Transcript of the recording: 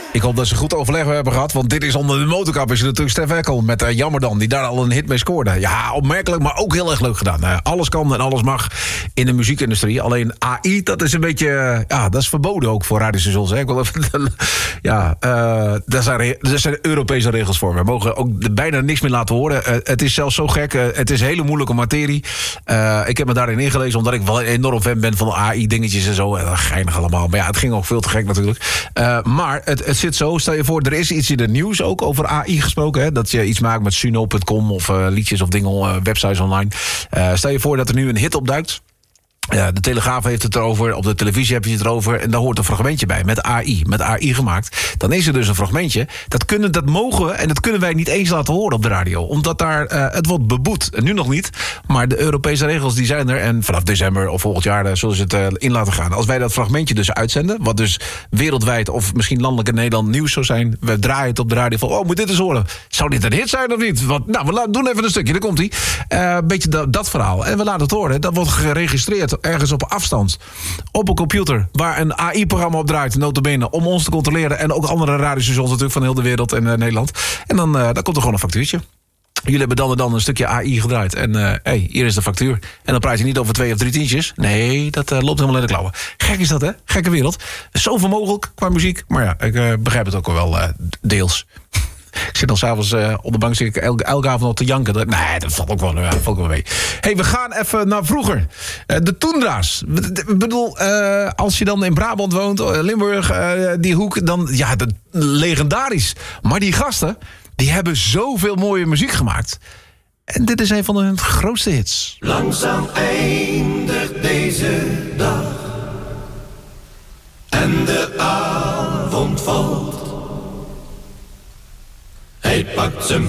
Ik hoop dat ze goed overleg hebben gehad, want dit is onder de motorkap is natuurlijk Stef Eckel met Jammer dan, die daar al een hit mee scoorde. Ja, opmerkelijk, maar ook heel erg leuk gedaan. Alles kan en alles mag in de muziekindustrie. Alleen AI, dat is een beetje, dat is verboden ook voor radiostations. Ik wil even, daar zijn Europese regels voor. We mogen ook bijna niks meer laten horen. Het is zelfs zo gek, het is hele moeilijke materie. Ik heb me daarin ingelezen, omdat ik wel een enorm fan ben van AI-dingetjes en zo. Geinig allemaal, maar ja, het ging ook veel te gek natuurlijk. Maar het zit zo, stel je voor, er is iets in het nieuws ook over AI gesproken. Hè, dat je iets maakt met Suno.com of liedjes of dingen, websites online. Stel je voor dat er nu een hit opduikt. De Telegraaf heeft het erover, op de televisie heb je het erover, en daar hoort een fragmentje bij, met AI gemaakt. Dan is er dus een fragmentje, dat mogen we en dat kunnen wij niet eens laten horen op de radio, omdat daar, het wordt beboet. En nu nog niet, maar de Europese regels die zijn er, en vanaf december of volgend jaar zullen ze het in laten gaan. Als wij dat fragmentje dus uitzenden, wat dus wereldwijd of misschien landelijk in Nederland nieuws zou zijn, we draaien het op de radio van, moet dit eens horen. Zou dit een hit zijn of niet? Want, we doen even een stukje, daar komt hij. Een beetje dat verhaal. En we laten het horen, dat wordt geregistreerd ergens op afstand, op een computer, waar een AI-programma op draait, nota bene, om ons te controleren, en ook andere radiostations natuurlijk van heel de wereld en Nederland. En dan komt er gewoon een factuurtje. Jullie hebben dan een stukje AI gedraaid. En hier is de factuur. En dan praat je niet over 2 of 3 tientjes. Nee, dat loopt helemaal in de klauwen. Gek is dat, hè? Gekke wereld. Zoveel mogelijk qua muziek. Maar ja, ik begrijp het ook wel deels. Ik zit dan s'avonds op de bank, zit ik elke avond al te janken. Nee, dat valt ook wel mee. Hey, we gaan even naar vroeger. De Toendra's. Ik bedoel, als je dan in Brabant woont, Limburg, die hoek, dan, legendarisch. Maar die gasten, die hebben zoveel mooie muziek gemaakt. En dit is een van hun grootste hits. Langzaam eindigt deze dag. En de avond valt. Hij pakt zijn